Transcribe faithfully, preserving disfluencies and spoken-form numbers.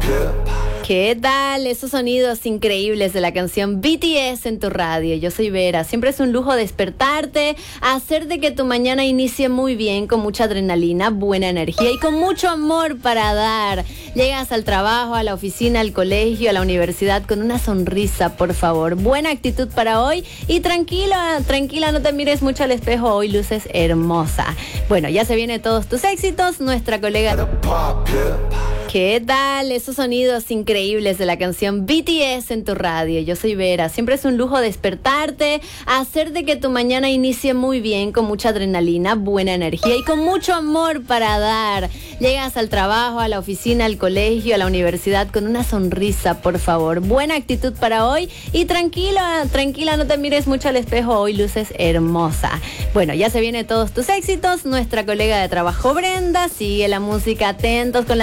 ¿Qué tal? Esos sonidos increíbles de la canción B T S en tu radio. Yo soy Vera. Siempre es un lujo despertarte, hacer de que tu mañana inicie muy bien, con mucha adrenalina, buena energía y con mucho amor para dar. Llegas al trabajo, a la oficina, al colegio, a la universidad con una sonrisa, por favor. Buena actitud para hoy y tranquila, tranquila, no te mires mucho al espejo. Hoy luces hermosa. Bueno, ya se vienen todos tus éxitos. Nuestra colega... ¿Qué tal? Esos sonidos increíbles de la canción B T S en tu radio. Yo soy Vera. Siempre es un lujo despertarte, hacer de que tu mañana inicie muy bien, con mucha adrenalina, buena energía y con mucho amor para dar. Llegas al trabajo, a la oficina, al colegio, a la universidad con una sonrisa, por favor. Buena actitud para hoy y tranquila, tranquila, no te mires mucho al espejo. Hoy luces hermosa. Bueno, ya se vienen todos tus éxitos. Nuestra colega de trabajo Brenda sigue la música. Atentos con la